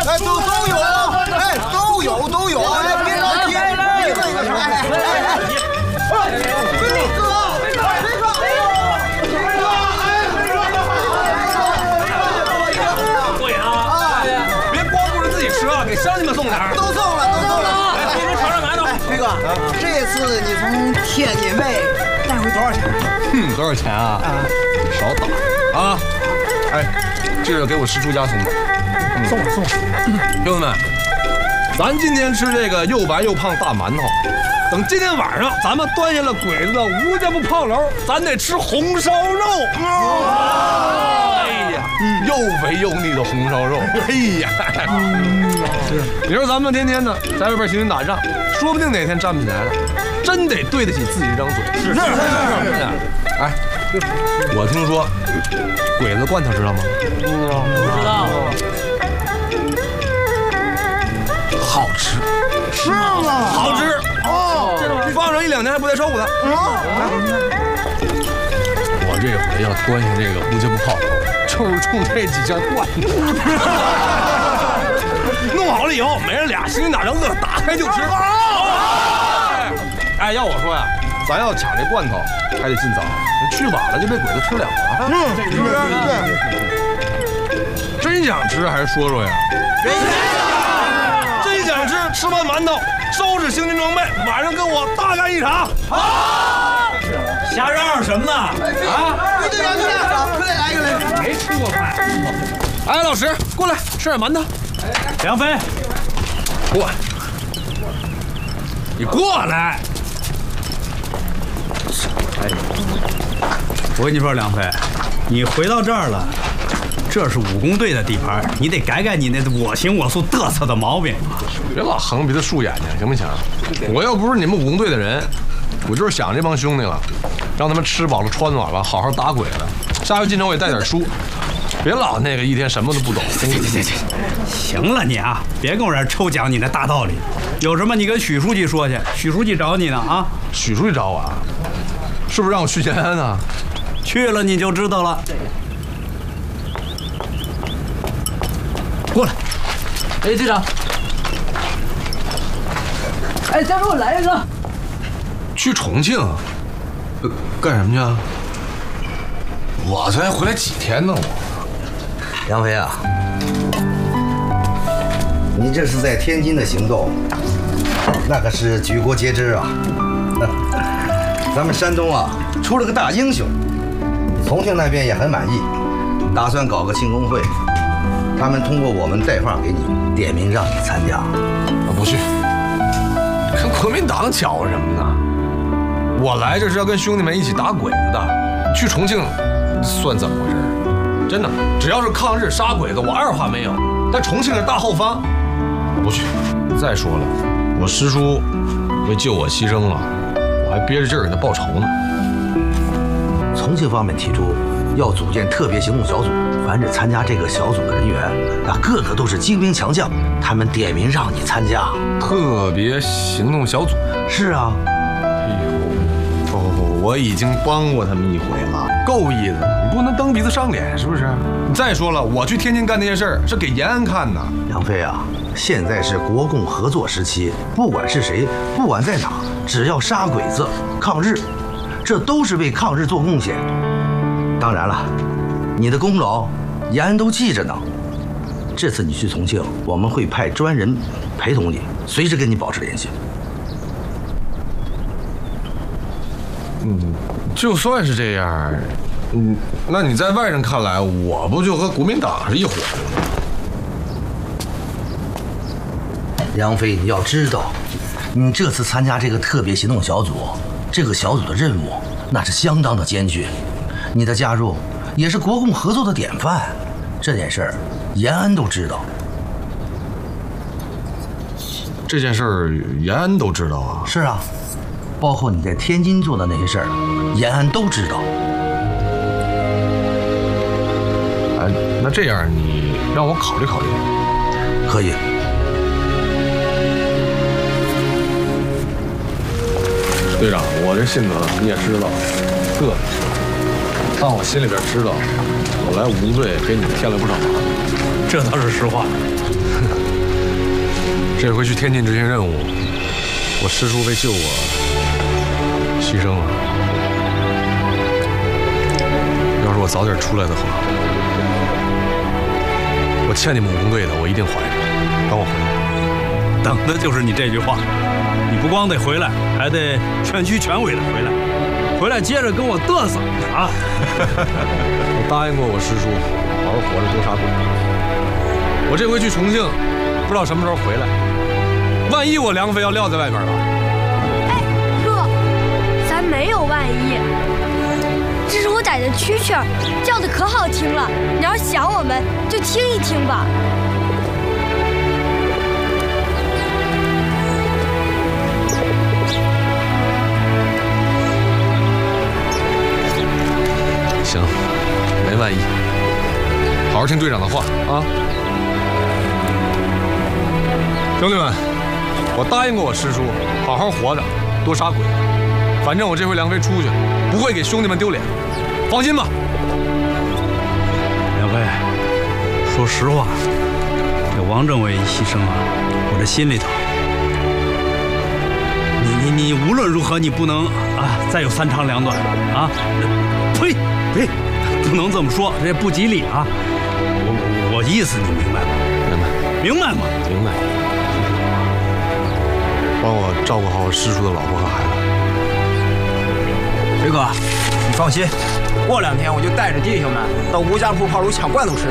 哎，都有，哎，都有，哎，别着急，一个一个说， 对啊，别光顾着自己吃啊，给乡亲们送点。 都送了。 来，给您尝尝馒头。 飞哥，这次你从天津卫带回多少钱？ 多少钱啊？少打啊！哎，这是给我师叔家送的。 送了。 兄弟们，咱今天吃这个又白又胖大馒头，等今天晚上咱们端下了鬼子的吴家埠炮楼，咱得吃红烧肉。哎呀，又肥又腻的红烧肉。哎呀，你说咱们天天的在外边行军打仗，说不定哪天站不起来了，真得对得起自己这张嘴。是。哎，我听说鬼子罐头知道吗？不知道。好吃， 是吗？ 好吃哦，放上1-2年还不带臭的。我这回要端下这个吴家埠炮，就是冲这几件罐头。弄好了以后，每人俩行军打仗乐，打开就吃。哎，要我说呀，咱要抢这罐头，还得尽早，去晚了就被鬼子吃了。真想吃还是说说呀？真想吃，吃完馒头，收拾行军装备，晚上跟我大干一场。好， 瞎嚷嚷什么呢？啊！ 队长，快来一个来！ 没吃过饭。 哎，老石，过来吃点馒头。 梁飞， 过来，你过来。 哎，我跟你说，梁飞，你回到这儿了，这是武工队的地盘，你得改你那我行我素嘚瑟的毛病。 别老横鼻子竖眼睛，行不行？我要不是你们武工队的人，我就是想这帮兄弟了，让他们吃饱了穿暖了，好好打鬼了。下回进城我也带点书，别老那个一天什么都不懂。 行了你啊，别跟我这儿抽讲你那大道理，有什么你跟许书记说去，许书记找你呢啊。 许书记找我啊？是不是让我去延安呢？ 去了你就知道了。过来。 哎，队长。哎，再给我来一个。 去重庆？干什么去啊？我才回来几天呢， 杨飞啊，你这是在天津的行动，那可是举国皆知啊。咱们山东啊出了个大英雄，重庆那边也很满意，打算搞个庆功会。他们通过我们带话给你，点名让你参加。 我不去，跟国民党搅和什么呢？我来这是要跟兄弟们一起打鬼子的，去重庆算怎么回事？真的，只要是抗日杀鬼子，我二话没有。但重庆是大后方，我不去。再说了，我师叔为救我牺牲了，我还憋着劲儿给他报仇呢。 重庆方面提出要组建特别行动小组，凡是参加这个小组的人员，那个个都是精兵强将，他们点名让你参加。 特别行动小组？ 是啊。 哎呦，我已经帮过他们一回了，够意思。你不能蹬鼻子上脸，是不是？再说了，我去天津干那些事儿是给延安看的。 杨飞啊，现在是国共合作时期，不管是谁，不管在哪，只要杀鬼子、抗日，这都是为抗日做贡献。当然了，你的功劳延安都记着呢。这次你去重庆，我们会派专人陪同你，随时跟你保持联系。 就算是这样，那你在外人看来，我不就和国民党是一伙的吗？ 杨飞，你要知道，你这次参加这个特别行动小组，这个小组的任务那是相当的艰巨，你的加入也是国共合作的典范。这件事儿，延安都知道。 这件事儿，延安都知道啊？ 是啊。包括你在天津做的那些事儿，延安都知道。 哎，那这样你让我考虑考虑。 可以。 队长，我这性格你也知道，个子，但我心里边知道，我来武工队给你们添了不少麻烦。 这倒是实话。 这回去天津执行任务，我师叔为救我牺牲了。要是我早点出来的话，我欠你们武工队的，我一定还上。等我回来。 等的就是你这句话。你不光得回来，还得全区全委的回来，回来接着跟我嘚瑟啊！ 我答应过我师叔，好好活着多杀鬼。我这回去重庆，不知道什么时候回来。万一我梁飞要撂在外边了？ 哎，哥，咱没有万一。这是我逮的蛐蛐儿，叫的可好听了。你要是想我们，就听一听吧。 行，没万一，好好听队长的话啊！兄弟们，我答应过我师叔，好好活着，多杀鬼。反正我这回梁飞出去，不会给兄弟们丢脸，放心吧。 梁飞，说实话，这王政委一牺牲啊，我这心里头，你无论如何，你不能啊再有三长两短啊！呸！呸！不能这么说，这不吉利啊！我意思你明白吗？明白吗？ 明白。帮我照顾好我师叔的老婆和孩子。 飞哥，你放心，过2天我就带着弟兄们到吴家铺炮炉抢罐头吃。